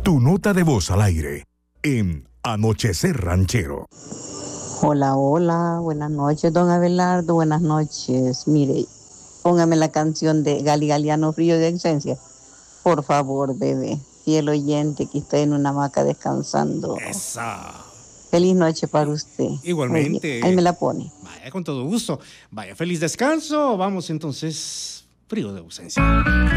Tu nota de voz al aire en Anochecer Ranchero. Hola, hola, buenas noches, don Abelardo, buenas noches. Mire, póngame la canción de Gali Galiano, Frío de Ausencia. Por favor, bebé, fiel oyente que está en una hamaca descansando. Esa. Feliz noche para usted. Igualmente. Ahí me la pone. Vaya, con todo gusto. Vaya, feliz descanso. Vamos entonces, Frío de Ausencia.